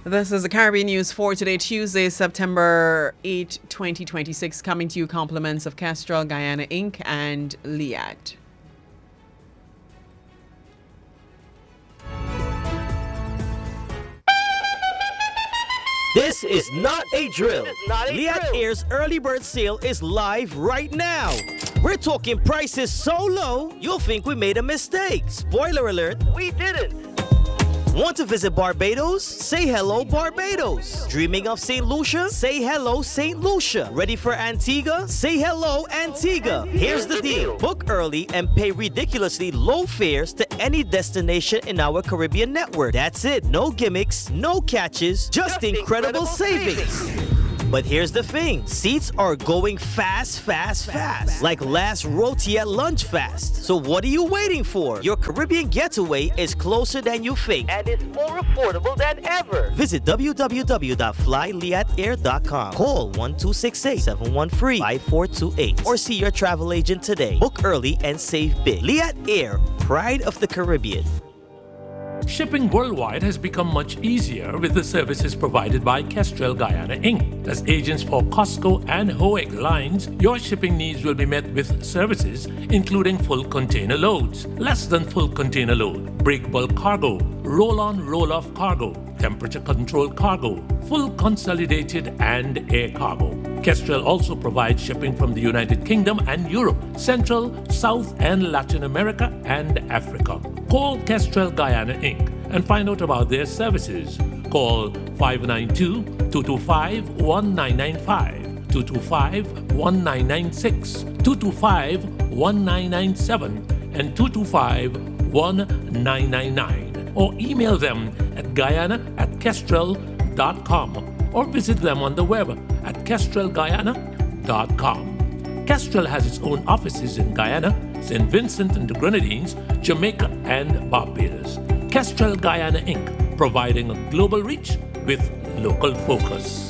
This is the Caribbean News for today, Tuesday, September 8, 2026, coming to you compliments of Kestrel Guyana Inc. and Liat. This is not a drill. Liat Air's early bird sale is live right now. We're talking prices so low, you'll think we made a mistake. Spoiler alert, we didn't. Want to visit Barbados? Say hello, Barbados. Dreaming of St. Lucia? Say hello, St. Lucia. Ready for Antigua? Say hello, Antigua. Here's the deal. Book early and pay ridiculously low fares to any destination in our Caribbean network. That's it. No gimmicks, no catches, just incredible savings. But here's the thing, seats are going fast. Like last roti at lunch fast. So what are you waiting for? Your Caribbean getaway is closer than you think. And it's more affordable than ever. Visit www.flyliatair.com. Call 1268-713-5428 or see your travel agent today. Book early and save big. Liat Air, pride of the Caribbean. Shipping worldwide has become much easier with the services provided by Kestrel Guyana Inc. As agents for Costco and Hoeg lines, your shipping needs will be met with services including full container loads, less than full container load, break bulk cargo, roll-on roll-off cargo, temperature-controlled cargo, full consolidated and air cargo. Kestrel also provides shipping from the United Kingdom and Europe, Central, South and Latin America and Africa. Call Kestrel Guyana Inc. and find out about their services. Call 592-225-1995, 225-1996, 225-1997, and 225-1999. Or email them at guyana@kestrel.com or visit them on the web at kestrelguyana.com. Kestrel has its own offices in Guyana, St. Vincent and the Grenadines, Jamaica, and Barbados. Kestrel Guyana Inc., providing a global reach with local focus.